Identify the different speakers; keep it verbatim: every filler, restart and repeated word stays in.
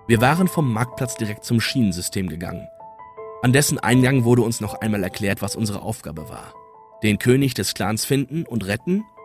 Speaker 1: Wir waren vom Marktplatz direkt zum Schienensystem gegangen. An dessen Eingang wurde uns noch einmal erklärt, was unsere Aufgabe war. Den König des Clans finden und retten